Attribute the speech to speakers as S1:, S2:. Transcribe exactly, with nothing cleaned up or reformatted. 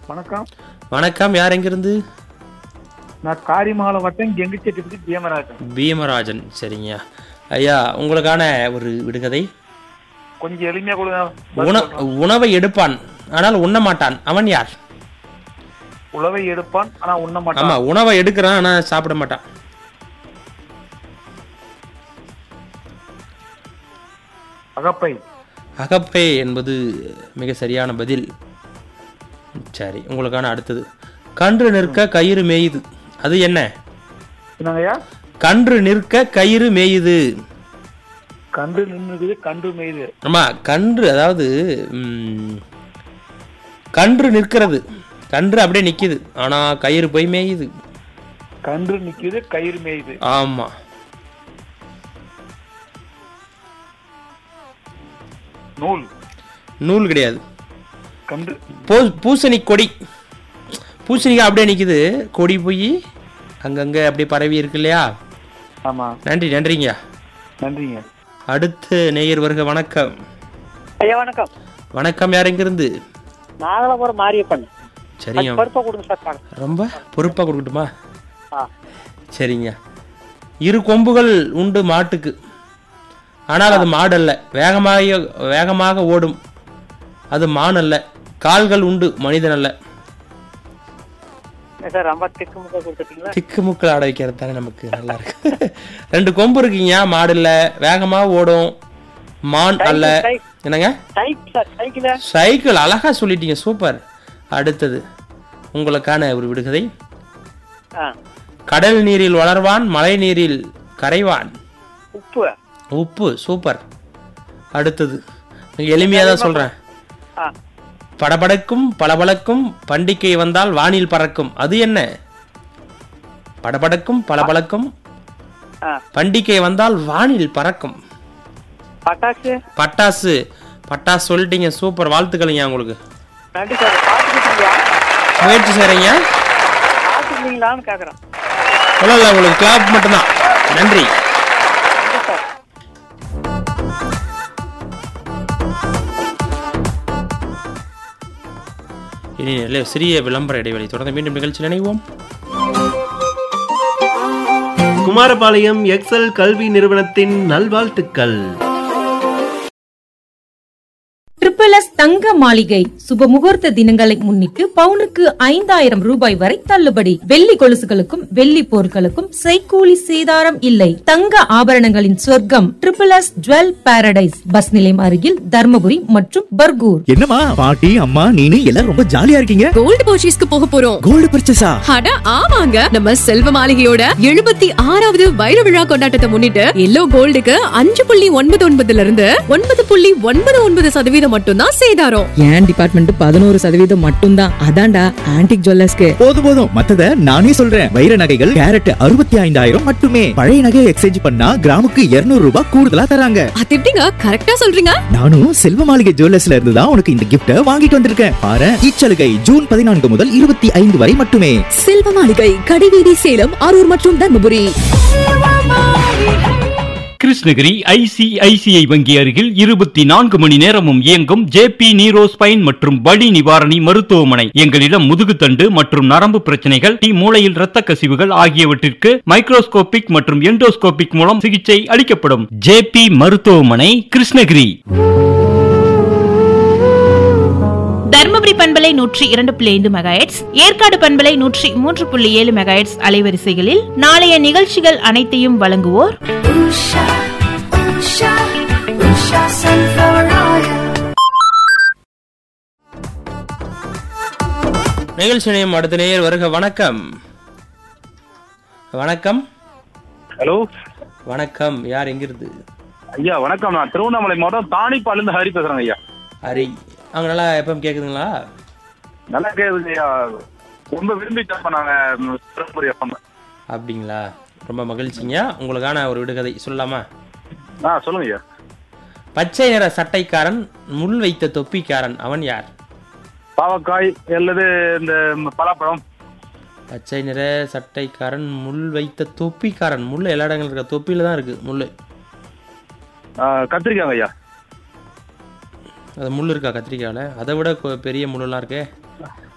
S1: வணக்கம்.
S2: வணக்கம். யார் எங்கிருந்து?
S1: நான் காரிமங்கலம் வட்டம் கெங்குச்செட்டிப்பட்டி பீமராஜன்.
S2: பீமராஜன். சரிங்க ஐயா, உங்களுக்கான ஒரு விடுகதை.
S1: கொஞ்சம் எளிமையா கொடுங்க.
S2: உண உணவை எடுப்பான் ஆனால் உண்ண மாட்டான், அவன் யார்?
S1: உணவை எடுப்பான் ஆனா உண்ண மாட்டான்.
S2: ஆமா, உணவை எடுக்கிறான் ஆனா சாப்பிட மாட்டான்.
S1: அகப்பை.
S2: அகப்பை என்பது மிக சரியான பதில். சரி, உங்களுக்கான அடுத்தது. கன்று நிற்க கயிறு மேயுது, அது என்ன?
S1: என்னங்கய்யா?
S2: கன்று நிற்க கயிறு மேயுது.
S1: கன்று நின்னுக்குது, கன்று மேயுது.
S2: ஆமா, கன்று அதாவது ம், கன்று நிற்கிறது, கன்று அப்படியே நிக்குது, ஆனா கயிறு போய் மேயுது.
S1: கன்று நிக்குது, கயிறு மேயுது.
S2: ஆமா.
S1: நூல்.
S2: நூல் கிடையாது.
S1: கன்று
S2: பூசணி கொடி. பூசணிக்காய் அப்படியே நிக்குது, கொடி போய் அங்கங்க அப்படியே பரவி இருக்கு இல்லையா?
S1: ஆமா.
S2: நன்றி. நன்றிங்க.
S1: நன்றிங்க.
S2: அடுத்த நேயர் வருக. வணக்கம்.
S3: ஐயா வணக்கம்.
S2: வணக்கம். யார் எங்கிருந்து?
S3: நாகலாபுரம் மாரியப்பன்.
S2: சரிங்க.
S3: பொறுப்பா கொடுங்க சார்.
S2: ரொம்ப பொறுப்பா கொடுக்கட்டுமா?
S3: ஆ.
S2: சரிங்க. இரு கொம்புகள் உண்டு மாட்டுக்கு, ஆனால் அது மாடு அல்ல. வேகமாக வேகமாக ஓடும், அது மான் அல்ல. கால்கள் உண்டு, மனிதன் அல்ல.
S3: சார் ரொம்ப திக்கு முக்க கொடுத்துட்டீங்களா?
S2: திக்கு முக்கள் ஆட வைக்கிறது தானே நமக்கு நல்லா இருக்கு. ரெண்டு கொம்பு இருக்குங்க, மாடு இல்ல, வேகமாக ஓடும், மான் அல்ல. என்னங்க?
S3: சைக்கிள்.
S2: சைக்கிள். அழகா சொல்லிட்டீங்க, சூப்பர். அடுத்தது உங்களுக்கான ஒரு விடுகதை. கடல் நீரில் வளர்வான், மழை நீரில் கரைவான்.
S3: உப்பு.
S2: உப்பு. சூப்பர். அடுத்தது எளிமையா தான் சொல்றேன். படபடக்கும் பளபளக்கும் பண்டிகை வந்தால் வானில் பறக்கும், அது என்ன? படபடக்கும் பளபளக்கும் பண்டிகை வந்தால் வானில் பறக்கும்.
S3: பட்டாசு.
S2: பட்டாசு. பட்டாசு சொல்லிட்டீங்க, சூப்பர். வாழ்த்துக்களைங்க உங்களுக்கு.
S3: நன்றி சார்.
S2: முயற்சி செய்றீங்க.
S3: பாத்துட்டீங்களான்னு கேக்குறேன்.
S2: இல்ல இல்ல, உங்களுக்கு கிளாப் மட்டும்தான். நன்றி. இனி சிறிய விளம்பர இடைவெளி தொடர்ந்து மீண்டும் நிகழ்ச்சி நினைவோம்.
S4: குமாரபாளையம் எக்ஸல் கல்வி நிறுவனத்தின் நல்வாழ்த்துக்கள்.
S5: ட்ரிபிள் எஸ் தங்க மாளிகை சுப முகூர்த்த தினங்களை முன்னிட்டு பவுனுக்கு ஐந்தாயிரம் ரூபாய் வரை தள்ளுபடி. வெள்ளி கொலுசுகளுக்கும் வெள்ளி பொருட்களுக்கும் செய்கூலி சேதாரம் இல்லை. தங்க ஆபரணங்களின் சொர்க்கம் triple S jewel Paradise, bus நிலையம் அருகில், தர்மபுரி மற்றும் பர்கூர்.
S6: என்னமா பாட்டி அம்மா நீனு எல்லாரும் ரொம்ப ஜாலியா இருக்கீங்க?
S7: கோல்டு பர்ச்சேஸ்க்கு போக போறோம்.
S6: கோல்டு பர்ச்சேஸா?
S7: அட ஆமாங்க, நம்ம செல்வ மாளிகையோட எழுபத்தி ஆறாவது வைர விழா கொண்டாட்டத்தை முன்னிட்டு எல்லோ கோல்டுக்கு அஞ்சு புள்ளி ஒன்பது ஒன்பதுல இருந்து ஒன்பது புள்ளி ஒன்பது ஒன்பது சதவீதம் மட்டும் தான் சேதாரம்.
S8: என் டிபார்ட்மெண்ட் பதினோரு சதவீதம் மட்டும் தான். அதான்டா ஆன்டிக் ஜுவல்லர்ஸ்க்கு.
S6: போதும் போதும், மத்தத நானே சொல்றேன். வைர நகைகள் கேரட் அறுபத்தி ஐந்தாயிரம் மட்டுமே. பழைய நகையை எக்ஸ்சேஞ்ச் பண்ணா கிராமுக்கு இருநூறு ரூபாய் கூடுதலா தராங்க.
S7: அது எப்படிங்க கரெக்டா சொல்றீங்க?
S6: நானும் செல்வ மாளிகை ஜுவல்லர்ஸ்ல இருந்து தான் உனக்கு இந்த கிஃப்ட வாங்கிட்டு வந்திருக்கேன். பாரு, இச்சலுகை ஜூன் பதினான்கு முதல் இருபத்தி ஐந்து வரை மட்டுமே.
S7: செல்வ மாளிகை, கடைவீதி, சேலம், அரூர் மற்றும் தர்மபுரி.
S9: கிருஷ்ணகிரி ஐசிஐசிஐ வங்கி அருகில் இருபத்தி நான்கு மணி நேரமும் இயங்கும் ஜேபி நீரோ ஸ்பைன் மற்றும் வலி நிவாரணி மருத்துவமனை. எங்களிடம் முதுகுத்தண்டு மற்றும் நரம்பு பிரச்சனைகள், மூளையில் இரத்த கசிவுகள் ஆகியவற்றிற்கு மைக்ரோஸ்கோபிக் மற்றும் எண்டோஸ்கோபிக் மூலம் சிகிச்சை அளிக்கப்படும். ஜேபி மருத்துவமனை, கிருஷ்ணகிரி.
S10: தர்மபுரி பண்பலை நூற்றி இரண்டு புள்ளி ஐந்து மெகாஹெட்ஸ், ஏற்காடு பண்பலை நூற்றி மூன்று புள்ளி ஏழு மெகாஹெட்ஸ் அலைவரிசைகளில் நாளைய நிகழ்ச்சிகள் அனைத்தையும் வழங்குவோர்
S2: நிகழ்ச்சி நிலையம். அடுத்த நேயர் வருக. வணக்கம். வணக்கம்.
S1: ஹலோ.
S2: வணக்கம். யார் எங்கிருந்து?
S1: ஐயா வணக்கம். நான் திருவண்ணாமலை மாவட்டம் தாணிப்பால இருந்து ஹரி பேசுறேன் ஐயா.
S2: ஹரி, அங்க நல்லா எப்பவும் கேக்குதுங்களா?
S1: நல்லா கேக்குது ஐயா. ரொம்ப விரும்பி நாங்க திருப்பூர் எஃப்எம்.
S2: அப்படிங்களா? ரொம்ப மகிழ்ச்சிங்க. உங்களுக்கான ஒரு விடுகதை சொல்லலாமா?
S1: ஆ சொல்லுங்க ஐயா.
S2: பச்சை நிற சட்டைக்காரன், முள் வைத்த தொப்பிக்காரன், அவன் யார்?
S1: பாவக்காய் அல்லது இந்த பலாப்பழம்.
S2: பச்சை நிற சட்டைக்காரன், முள் வைத்த தொப்பிக்காரன். முள் எல்லா இடங்களும் இருக்க, தொப்பியில தான் இருக்கு முள்.
S1: கத்திரிக்காய் ஐயா.
S2: அது முள் இருக்கா கத்திரிக்காயில? அதை விட பெரிய முள்ளெல்லாம் இருக்கே.